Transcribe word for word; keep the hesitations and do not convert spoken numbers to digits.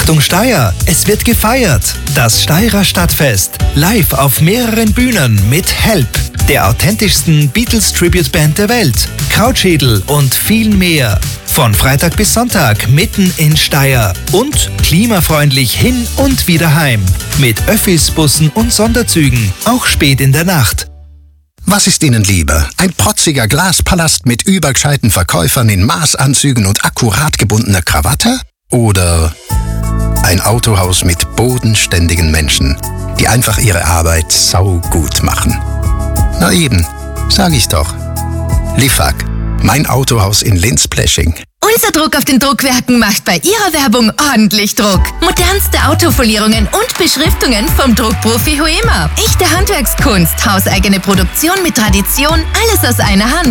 Achtung Steyr, es wird gefeiert. Das Steyrer Stadtfest. Live auf mehreren Bühnen mit Help, der authentischsten Beatles-Tribute-Band der Welt, Krautschädel und viel mehr. Von Freitag bis Sonntag mitten in Steyr und klimafreundlich hin und wieder heim. Mit Öffis, Bussen und Sonderzügen, auch spät in der Nacht. Was ist Ihnen lieber? Ein protziger Glaspalast mit übergescheiten Verkäufern in Maßanzügen und akkurat gebundener Krawatte? Oder ein Autohaus mit bodenständigen Menschen, die einfach ihre Arbeit saugut machen? Na eben, sag ich doch. Liffag, mein Autohaus in Linz-Plesching. Unser Druck auf den Druckwerken macht bei Ihrer Werbung ordentlich Druck. Modernste Autofolierungen und Beschriftungen vom Druckprofi Huema. Echte Handwerkskunst, hauseigene Produktion mit Tradition, alles aus einer Hand.